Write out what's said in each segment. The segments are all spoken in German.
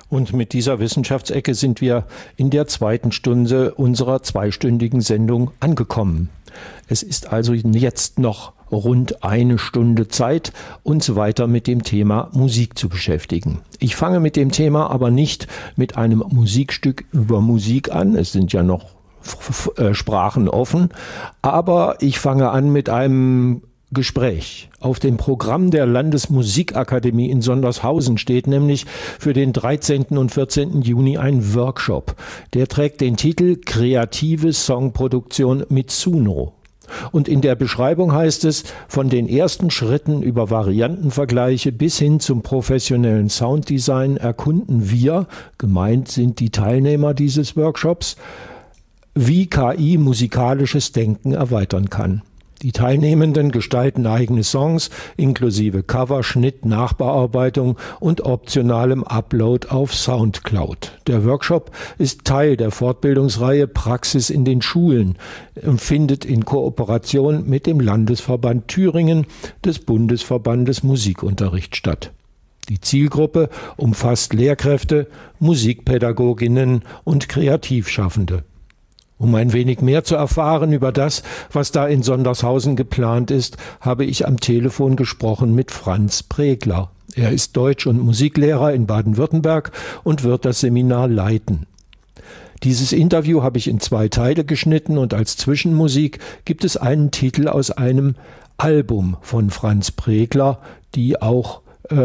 Und mit dieser Wissenschaftsecke sind wir in der zweiten Stunde unserer zweistündigen Sendung angekommen. Es ist also jetzt noch rund eine Stunde Zeit, uns weiter mit dem Thema Musik zu beschäftigen. Ich fange mit dem Thema aber nicht mit einem Musikstück über Musik an. Es sind ja noch Sprachen offen. Aber ich fange an mit einem Gespräch. Auf dem Programm der Landesmusikakademie in Sondershausen steht nämlich für den 13. und 14. Juni ein Workshop. Der trägt den Titel Kreative Songproduktion mit Suno. Und in der Beschreibung heißt es, von den ersten Schritten über Variantenvergleiche bis hin zum professionellen Sounddesign erkunden wir, gemeint sind die Teilnehmer dieses Workshops, wie KI musikalisches Denken erweitern kann. Die Teilnehmenden gestalten eigene Songs inklusive Cover, Schnitt, Nachbearbeitung und optionalem Upload auf Soundcloud. Der Workshop ist Teil der Fortbildungsreihe Praxis in den Schulen und findet in Kooperation mit dem Landesverband Thüringen des Bundesverbandes Musikunterricht statt. Die Zielgruppe umfasst Lehrkräfte, Musikpädagoginnen und Kreativschaffende. Um ein wenig mehr zu erfahren über das, was da in Sondershausen geplant ist, habe ich am Telefon gesprochen mit Franz Pregler. Er ist Deutsch- und Musiklehrer in Baden-Württemberg und wird das Seminar leiten. Dieses Interview habe ich in 2 Teile geschnitten und als Zwischenmusik gibt es einen Titel aus einem Album von Franz Pregler, die auch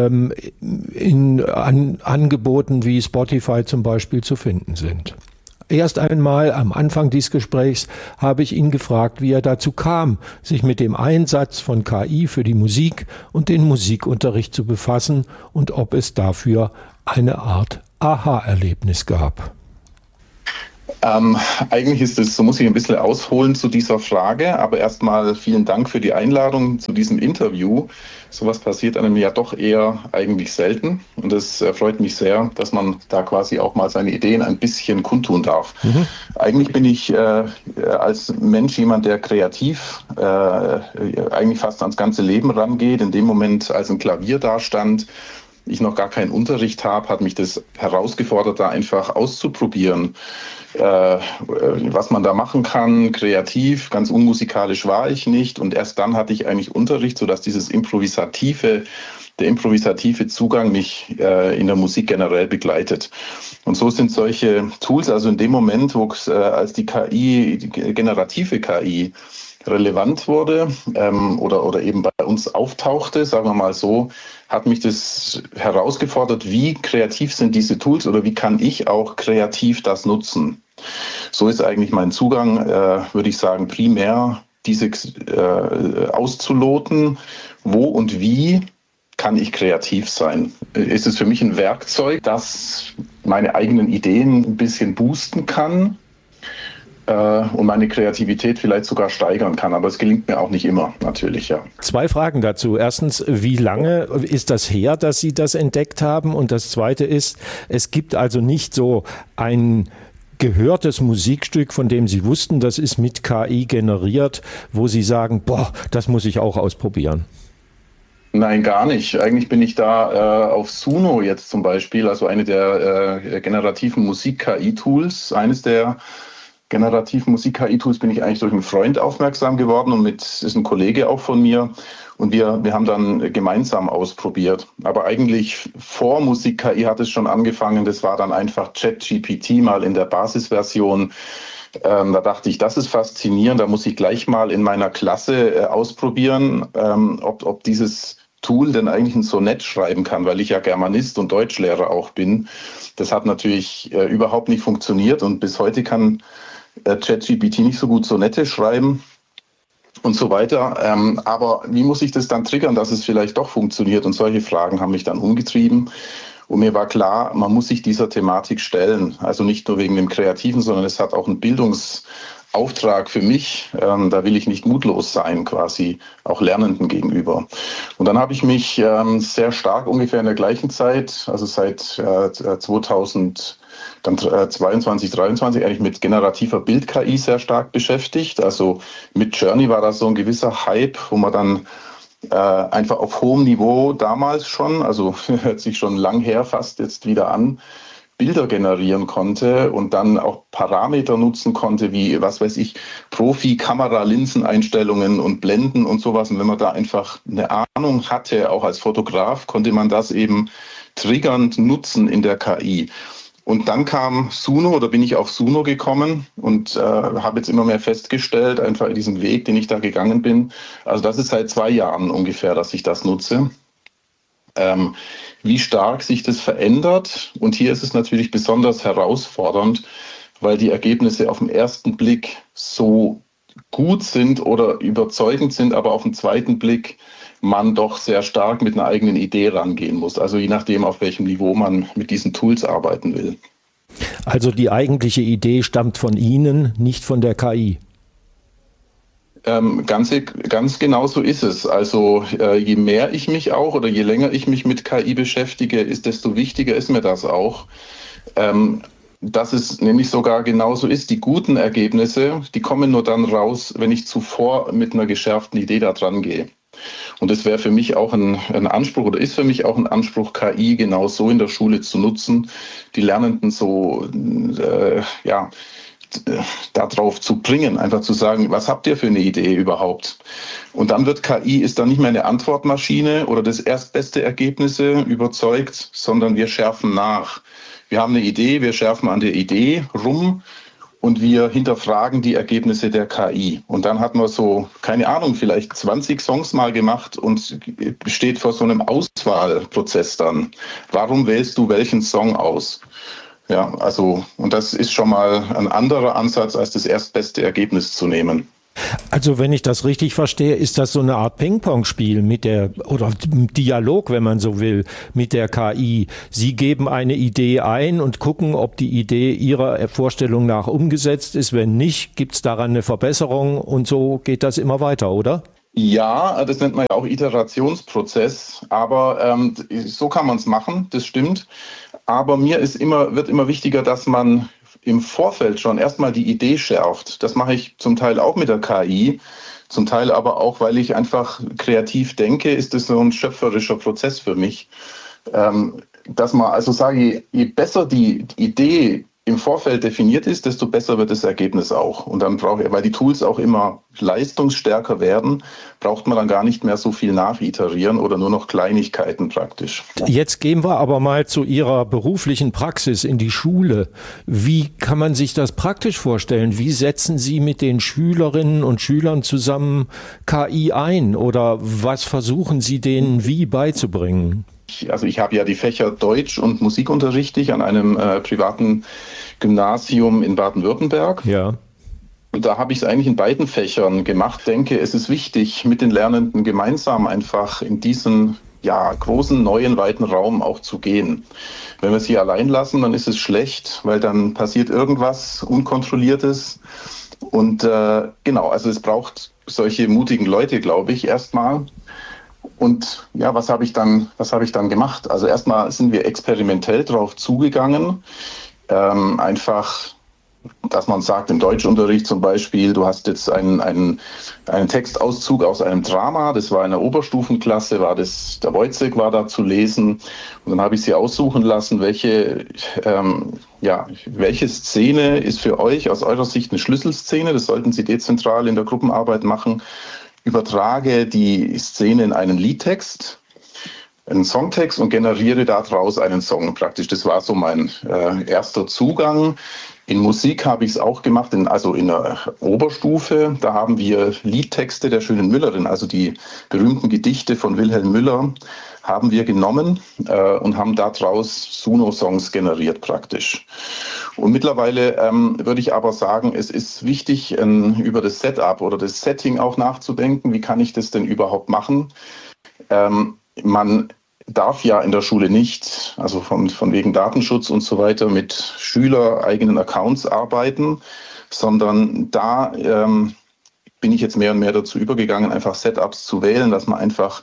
in Angeboten wie Spotify zum Beispiel zu finden sind. Erst einmal am Anfang dieses Gesprächs habe ich ihn gefragt, wie er dazu kam, sich mit dem Einsatz von KI für die Musik und den Musikunterricht zu befassen und ob es dafür eine Art Aha-Erlebnis gab. Eigentlich ist es, so muss ich ein bisschen ausholen zu dieser Frage, aber erstmal vielen Dank für die Einladung zu diesem Interview. Sowas passiert einem ja doch eher eigentlich selten und es freut mich sehr, dass man da quasi auch mal seine Ideen ein bisschen kundtun darf. Eigentlich bin ich als Mensch jemand, der kreativ eigentlich fast ans ganze Leben rangeht. In dem Moment, als ein Klavier da stand, ich noch gar keinen Unterricht habe, hat mich das herausgefordert, da einfach auszuprobieren, was man da machen kann, kreativ. Ganz unmusikalisch war ich nicht und erst dann hatte ich eigentlich Unterricht, sodass der improvisative Zugang mich in der Musik generell begleitet. Und so sind solche Tools, also in dem Moment, als die KI, die generative KI, relevant wurde oder eben bei uns auftauchte, sagen wir mal so, hat mich das herausgefordert, wie kreativ sind diese Tools oder wie kann ich auch kreativ das nutzen. So ist eigentlich mein Zugang, würde ich sagen, primär diese auszuloten, wo und wie kann ich kreativ sein. Ist es für mich ein Werkzeug, das meine eigenen Ideen ein bisschen boosten kann und meine Kreativität vielleicht sogar steigern kann. Aber es gelingt mir auch nicht immer, natürlich, ja. 2 Fragen dazu. Erstens, wie lange ist das her, dass Sie das entdeckt haben? Und das Zweite ist, es gibt also nicht so ein gehörtes Musikstück, von dem Sie wussten, das ist mit KI generiert, wo Sie sagen, boah, das muss ich auch ausprobieren. Nein, gar nicht. Eigentlich bin ich da auf Suno jetzt zum Beispiel, also eine der generativen Musik-KI-Tools, eines der generativen Musik-KI-Tools bin ich eigentlich durch einen Freund aufmerksam geworden und ist ein Kollege auch von mir und wir haben dann gemeinsam ausprobiert. Aber eigentlich vor Musik-KI hat es schon angefangen, das war dann einfach ChatGPT mal in der Basisversion. Da dachte ich, das ist faszinierend, da muss ich gleich mal in meiner Klasse ausprobieren, ob dieses Tool denn eigentlich ein Sonett schreiben kann, weil ich ja Germanist und Deutschlehrer auch bin. Das hat natürlich überhaupt nicht funktioniert und bis heute kann ChatGPT nicht so gut Sonette schreiben und so weiter. Aber wie muss ich das dann triggern, dass es vielleicht doch funktioniert? Und solche Fragen haben mich dann umgetrieben. Und mir war klar, man muss sich dieser Thematik stellen. Also nicht nur wegen dem Kreativen, sondern es hat auch einen Bildungsauftrag für mich. Da will ich nicht mutlos sein, quasi auch Lernenden gegenüber. Und dann habe ich mich sehr stark ungefähr in der gleichen Zeit, also seit 2022, 2023 eigentlich mit generativer Bild-KI sehr stark beschäftigt. Also mit Journey war das so ein gewisser Hype, wo man dann einfach auf hohem Niveau damals schon, also hört sich schon lang her fast jetzt wieder an, Bilder generieren konnte und dann auch Parameter nutzen konnte, wie, was weiß ich, Profi-Kamera-Linseneinstellungen und Blenden und sowas. Und wenn man da einfach eine Ahnung hatte, auch als Fotograf, konnte man das eben triggernd nutzen in der KI. Und dann kam Suno, oder bin ich auf Suno gekommen und habe jetzt immer mehr festgestellt, einfach in diesem Weg, den ich da gegangen bin. Also das ist seit 2 Jahren ungefähr, dass ich das nutze. Wie stark sich das verändert. Und hier ist es natürlich besonders herausfordernd, weil die Ergebnisse auf den ersten Blick so gut sind oder überzeugend sind, aber auf den zweiten Blick man doch sehr stark mit einer eigenen Idee rangehen muss. Also je nachdem, auf welchem Niveau man mit diesen Tools arbeiten will. Also die eigentliche Idee stammt von Ihnen, nicht von der KI. Ganz genau so ist es. Also je mehr ich mich auch oder je länger ich mich mit KI beschäftige, desto wichtiger ist mir das auch. Dass es nämlich sogar genauso ist. Die guten Ergebnisse, die kommen nur dann raus, wenn ich zuvor mit einer geschärften Idee da dran gehe. Und es wäre für mich auch ein Anspruch oder ist für mich auch ein Anspruch, KI genau so in der Schule zu nutzen, die Lernenden so darauf zu bringen, einfach zu sagen, was habt ihr für eine Idee überhaupt? Und dann wird KI, ist dann nicht mehr eine Antwortmaschine oder das erstbeste Ergebnisse überzeugt, sondern wir schärfen nach. Wir haben eine Idee, wir schärfen an der Idee rum und wir hinterfragen die Ergebnisse der KI. Und dann hat man so, keine Ahnung, vielleicht 20 Songs mal gemacht und steht vor so einem Auswahlprozess dann. Warum wählst du welchen Song aus? Ja, also, und das ist schon mal ein anderer Ansatz, als das erstbeste Ergebnis zu nehmen. Also wenn ich das richtig verstehe, ist das so eine Art Ping-Pong-Spiel oder Dialog, wenn man so will, mit der KI. Sie geben eine Idee ein und gucken, ob die Idee Ihrer Vorstellung nach umgesetzt ist. Wenn nicht, gibt es daran eine Verbesserung und so geht das immer weiter, oder? Ja, das nennt man ja auch Iterationsprozess, aber so kann man es machen, das stimmt. Aber mir wird immer wichtiger, dass man im Vorfeld schon erstmal die Idee schärft. Das mache ich zum Teil auch mit der KI, zum Teil aber auch, weil ich einfach kreativ denke, ist das so ein schöpferischer Prozess für mich. Dass man also sage, je besser die Idee im Vorfeld definiert ist, desto besser wird das Ergebnis auch. Und dann weil die Tools auch immer leistungsstärker werden, braucht man dann gar nicht mehr so viel nachiterieren oder nur noch Kleinigkeiten praktisch. Jetzt gehen wir aber mal zu Ihrer beruflichen Praxis in die Schule. Wie kann man sich das praktisch vorstellen? Wie setzen Sie mit den Schülerinnen und Schülern zusammen KI ein? Oder was versuchen Sie denen wie beizubringen? Also ich habe ja die Fächer Deutsch und Musik unterrichte ich an einem privaten Gymnasium in Baden-Württemberg. Ja. Und da habe ich es eigentlich in beiden Fächern gemacht. Ich denke, es ist wichtig, mit den Lernenden gemeinsam einfach in diesen großen, neuen, weiten Raum auch zu gehen. Wenn wir sie allein lassen, dann ist es schlecht, weil dann passiert irgendwas Unkontrolliertes. Und also es braucht solche mutigen Leute, glaube ich, erstmal. Und ja, was habe ich dann gemacht? Also erstmal sind wir experimentell drauf zugegangen. Einfach, dass man sagt, im Deutschunterricht zum Beispiel, du hast jetzt einen Textauszug aus einem Drama, das war in der Oberstufenklasse, der Wojciech war da zu lesen. Und dann habe ich sie aussuchen lassen, welche Szene ist für euch aus eurer Sicht eine Schlüsselszene. Das sollten sie dezentral in der Gruppenarbeit machen. Übertrage die Szene in einen Liedtext, einen Songtext und generiere daraus einen Song praktisch. Das war so mein erster Zugang. In Musik habe ich es auch gemacht, in der Oberstufe. Da haben wir Liedtexte der schönen Müllerin, also die berühmten Gedichte von Wilhelm Müller, haben wir genommen und haben daraus Suno-Songs generiert praktisch. Und mittlerweile würde ich aber sagen, es ist wichtig, über das Setup oder das Setting auch nachzudenken. Wie kann ich das denn überhaupt machen? Man darf ja in der Schule nicht, also von wegen Datenschutz und so weiter, mit schülereigenen Accounts arbeiten, sondern da bin ich jetzt mehr und mehr dazu übergegangen, einfach Setups zu wählen, dass man einfach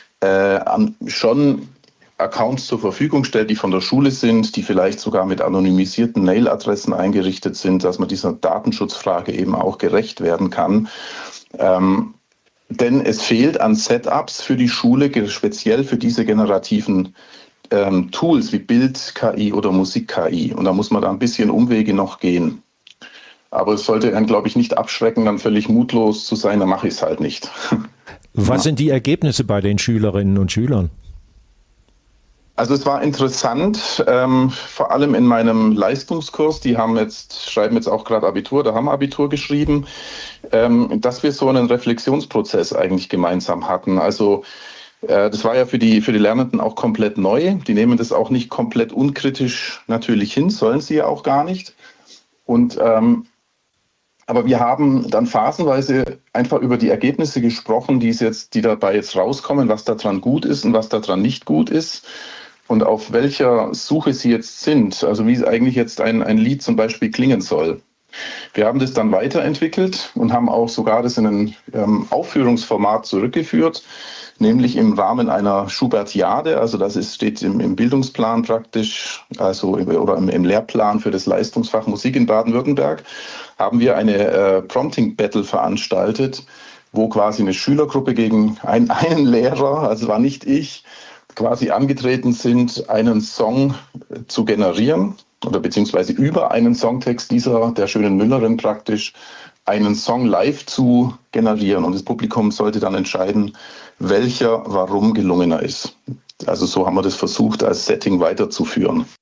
schon Accounts zur Verfügung stellt, die von der Schule sind, die vielleicht sogar mit anonymisierten Mailadressen eingerichtet sind, dass man dieser Datenschutzfrage eben auch gerecht werden kann. Denn es fehlt an Setups für die Schule, speziell für diese generativen Tools wie Bild-KI oder Musik-KI. Und da muss man da ein bisschen Umwege noch gehen. Aber es sollte einen, glaube ich, nicht abschrecken, dann völlig mutlos zu sein, dann mache ich es halt nicht. Was sind die Ergebnisse bei den Schülerinnen und Schülern? Also es war interessant, vor allem in meinem Leistungskurs, die schreiben jetzt auch gerade Abitur, da haben Abitur geschrieben, dass wir so einen Reflexionsprozess eigentlich gemeinsam hatten. Also das war ja für die Lernenden auch komplett neu. Die nehmen das auch nicht komplett unkritisch natürlich hin, sollen sie ja auch gar nicht. Und aber wir haben dann phasenweise einfach über die Ergebnisse gesprochen, die dabei jetzt rauskommen, was daran gut ist und was daran nicht gut ist. Und auf welcher Suche sie jetzt sind, also wie eigentlich jetzt ein Lied zum Beispiel klingen soll. Wir haben das dann weiterentwickelt und haben auch sogar das in ein Aufführungsformat zurückgeführt, nämlich im Rahmen einer Schubertiade, also das steht im Bildungsplan praktisch, also oder im Lehrplan für das Leistungsfach Musik in Baden-Württemberg, haben wir eine Prompting-Battle veranstaltet, wo quasi eine Schülergruppe gegen einen Lehrer, also war nicht ich, quasi angetreten sind, einen Song zu generieren oder beziehungsweise über einen Songtext der schönen Müllerin praktisch einen Song live zu generieren. Und das Publikum sollte dann entscheiden, welcher warum gelungener ist. Also so haben wir das versucht, als Setting weiterzuführen.